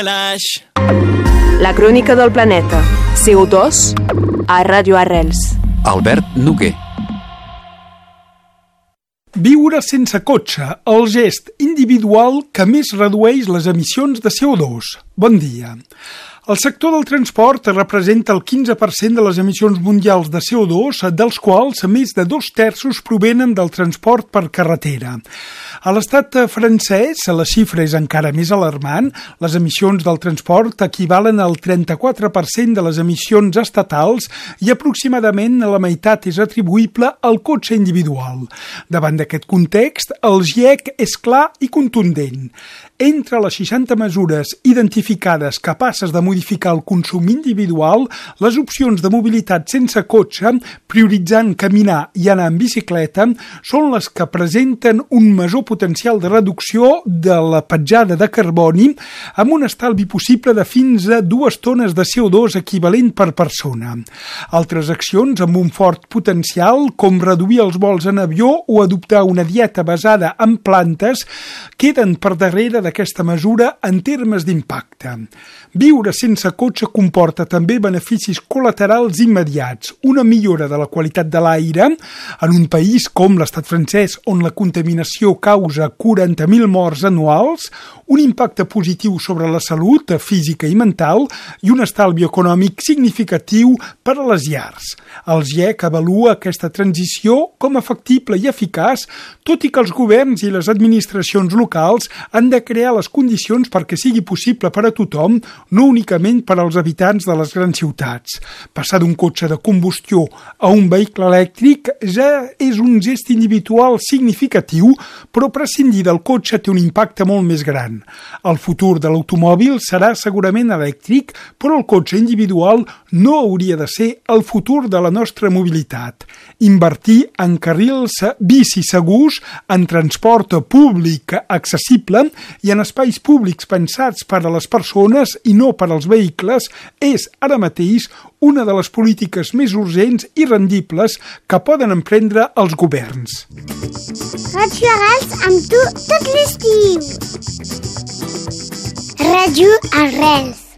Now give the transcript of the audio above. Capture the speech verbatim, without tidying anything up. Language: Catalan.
La crònica del planeta. C O dos a Ràdio Arrels. Albert Noguer. Viure sense cotxe, el gest individual que més redueix les emissions de C O dos. Bon dia. El sector del transport representa el quinze per cent de les emissions mundials de C O dos, dels quals més de dos terços provenen del transport per carretera. A l'estat francès, la xifra és encara més alarmant. Les emissions del transport equivalen al trenta-quatre per cent de les emissions estatals i aproximadament la meitat és atribuïble al cotxe individual. Davant d'aquest context, el G I E C és clar i contundent. Entre les seixanta mesures identificades capaces de modificar el consum individual, les opcions de mobilitat sense cotxe, prioritzant caminar i anar en bicicleta, són les que presenten un major potencial de reducció de la petjada de carboni amb un estalvi possible de fins a dues tones de C O dos equivalent per persona. Altres accions amb un fort potencial, com reduir els vols en avió o adoptar una dieta basada en plantes, queden per darrere d'aquesta mesura en termes d'impacte. Viure sense cotxe comporta també beneficis col·laterals immediats, una millora de la qualitat de l'aire en un país com l'estat francès, on la contaminació causa quaranta mil morts anuals, un impacte positiu sobre la salut física i mental i un estalvi econòmic significatiu per a les llars. El G I E C avalua aquesta transició com a factible i eficaç, tot i que els governs i les administracions locals han de crear les condicions perquè sigui possible per a tothom, no únicament per als habitants de les grans ciutats. Passar d'un cotxe de combustió a un vehicle elèctric ja és un gest individual significatiu, però prescindir del cotxe té un impacte molt més gran. El futur de l'automòbil serà segurament elèctric, però el cotxe individual no hauria de ser el futur de la nostra mobilitat. Invertir en carrils bici segurs, en transport públic accessible i en espais públics pensats per a les persones i no per als vehicles és ara mateix una de les polítiques més urgents i rendibles que poden emprendre els governs. Ràdio Arrels amb tu tot l'estiu. Ràdio Arrels.